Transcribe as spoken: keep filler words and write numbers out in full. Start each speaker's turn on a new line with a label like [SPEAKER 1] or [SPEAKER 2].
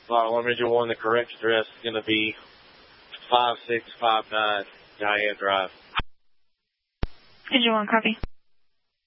[SPEAKER 1] Flight one Major one, the correct address is going to be five six five nine Diane Drive.
[SPEAKER 2] Major one, copy.